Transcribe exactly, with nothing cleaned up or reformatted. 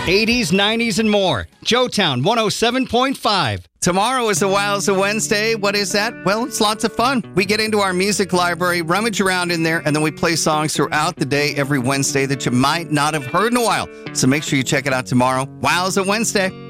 eighties, nineties, and more. Joetown one oh seven point five. Tomorrow is a Wowza Wednesday. What is that? Well, it's lots of fun. We get into our music library, rummage around in there, and then we play songs throughout the day every Wednesday that you might not have heard in a while. So make sure you check it out tomorrow. Wowza Wednesday.